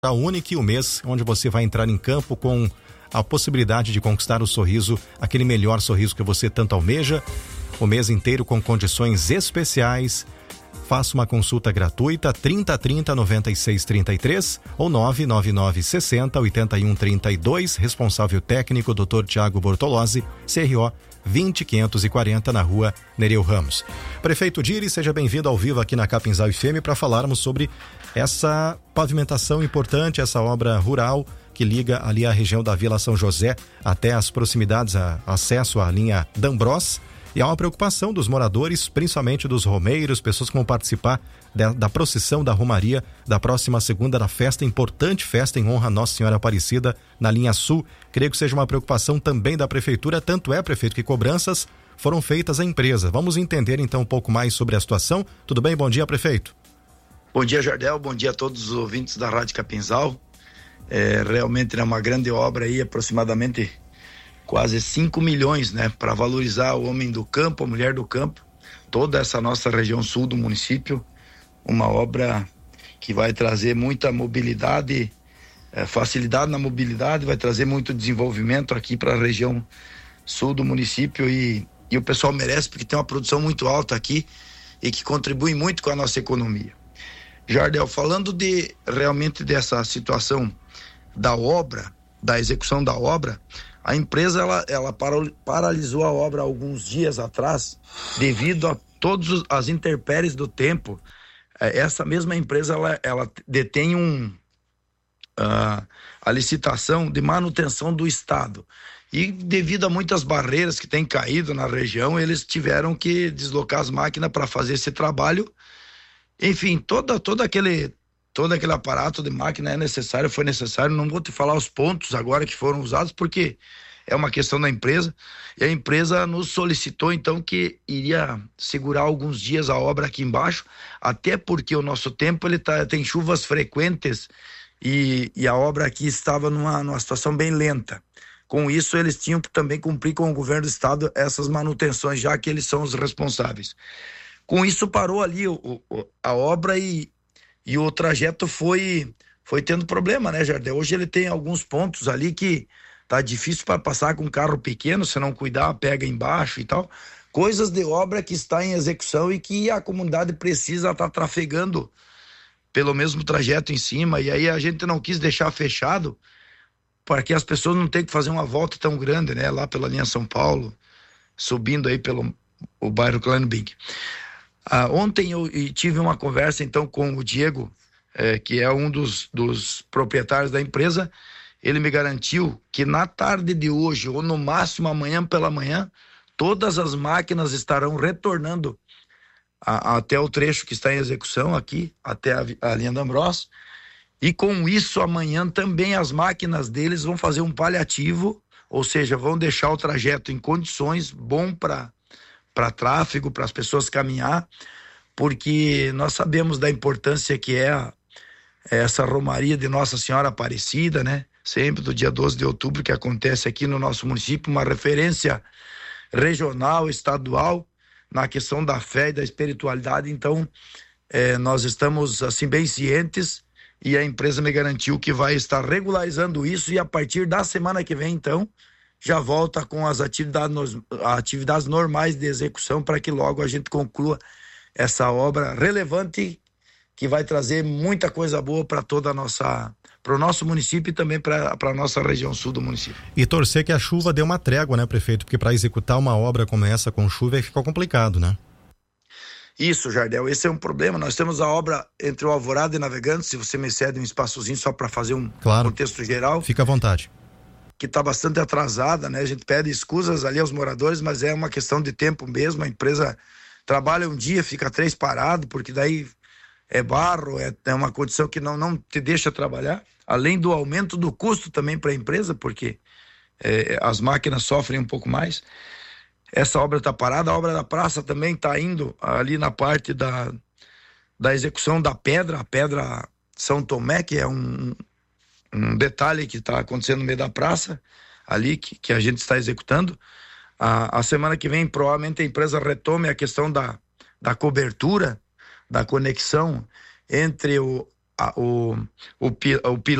A Unique, o mês onde você vai entrar em campo com a possibilidade de conquistar o sorriso, aquele melhor sorriso que você tanto almeja, o mês inteiro com condições especiais. Faça uma consulta gratuita, 3030-9633 ou 99960-8132, responsável técnico Dr. Tiago Bortolozzi, CRO 20540, na rua Nereu Ramos. Prefeito Diri, seja bem-vindo ao vivo aqui na Capinzal FM para falarmos sobre essa pavimentação importante, essa obra rural que liga ali a região da Vila São José até as proximidades, acesso à linha D'Ambros. E há uma preocupação dos moradores, principalmente dos romeiros, pessoas que vão participar da procissão da Romaria da próxima segunda, da festa, importante festa em honra a Nossa Senhora Aparecida na linha Sul. Creio que seja uma preocupação também da Prefeitura, tanto é, prefeito, que cobranças foram feitas à empresa. Vamos entender então um pouco mais sobre a situação. Tudo bem? Bom dia, prefeito. Bom dia, Jardel. Bom dia a todos os ouvintes da Rádio Capinzal. Realmente é uma grande obra aí, aproximadamente quase 5 milhões, né, para valorizar o homem do campo, a mulher do campo, toda essa nossa região sul do município. Uma obra que vai trazer muita mobilidade, facilidade na mobilidade, vai trazer muito desenvolvimento aqui para a região sul do município e o pessoal merece, porque tem uma produção muito alta aqui e que contribui muito com a nossa economia. Jardel, falando realmente dessa situação da obra, da execução da obra, a empresa ela paralisou a obra alguns dias atrás devido a todas as intempéries do tempo. Essa mesma empresa ela detém a licitação de manutenção do estado e devido a muitas barreiras que têm caído na região, eles tiveram que deslocar as máquinas para fazer esse trabalho. Enfim, todo aquele aparato de máquina foi necessário. Não vou te falar os pontos agora que foram usados, porque é uma questão da empresa, e a empresa nos solicitou então que iria segurar alguns dias a obra aqui embaixo, até porque o nosso tempo tem chuvas frequentes e a obra aqui estava numa situação bem lenta. Com isso, eles tinham que também cumprir com o governo do estado essas manutenções, já que eles são os responsáveis. Com isso, parou ali a obra e o trajeto foi tendo problema, né, Jardel? Hoje ele tem alguns pontos ali que tá difícil para passar com um carro pequeno, se não cuidar, pega embaixo e tal. Coisas de obra que está em execução e que a comunidade precisa estar trafegando pelo mesmo trajeto em cima. E aí a gente não quis deixar fechado para que as pessoas não tenham que fazer uma volta tão grande, né? Lá pela linha São Paulo, subindo aí pelo o bairro Clanbing. Ontem eu tive uma conversa então com o Diego, que é um dos proprietários da empresa. Ele me garantiu que na tarde de hoje, ou no máximo amanhã pela manhã, todas as máquinas estarão retornando até o trecho que está em execução aqui, até a linha D'Ambros. E com isso, amanhã também as máquinas deles vão fazer um paliativo, ou seja, vão deixar o trajeto em condições bom para tráfego, para as pessoas caminhar, porque nós sabemos da importância que é essa Romaria de Nossa Senhora Aparecida, né? Sempre do dia 12 de outubro, que acontece aqui no nosso município, uma referência regional, estadual, na questão da fé e da espiritualidade. Então, nós estamos assim bem cientes e a empresa me garantiu que vai estar regularizando isso e a partir da semana que vem, então, já volta com as atividades normais de execução para que logo a gente conclua essa obra relevante que vai trazer muita coisa boa para o nosso município e também para a nossa região sul do município. E torcer que a chuva dê uma trégua, né, prefeito? Porque para executar uma obra como essa com chuva fica complicado, né? Isso, Jardel, esse é um problema. Nós temos a obra entre o Alvorada e Navegantes, se você me cede um espaçozinho só para fazer um contexto geral. Fica à vontade. Que está bastante atrasada, né? A gente pede escusas ali aos moradores, mas é uma questão de tempo mesmo. A empresa trabalha um dia, fica 3 parado, porque daí é barro, é uma condição que não te deixa trabalhar. Além do aumento do custo também para a empresa, porque as máquinas sofrem um pouco mais. Essa obra está parada. A obra da praça também está indo ali na parte da execução da pedra, a pedra São Tomé, que é um detalhe que está acontecendo no meio da praça, ali que a gente está executando. A semana que vem, provavelmente, a empresa retome a questão da cobertura, da conexão entre o pilar